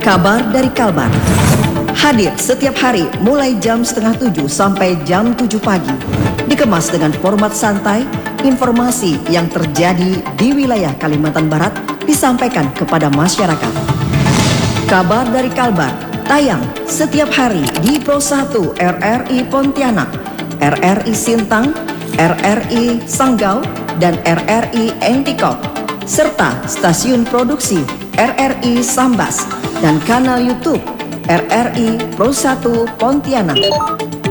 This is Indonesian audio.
Kabar dari Kalbar. Hadir setiap hari mulai jam 6:30 sampai jam 7 pagi. Dikemas dengan format santai, informasi yang terjadi di wilayah Kalimantan Barat disampaikan kepada masyarakat. Kabar dari Kalbar tayang setiap hari di Pro 1 RRI Pontianak, RRI Sintang, RRI Sanggau, dan RRI Entikop, serta stasiun produksi RRI Sambas dan kanal YouTube RRI Pro 1 Pontianak.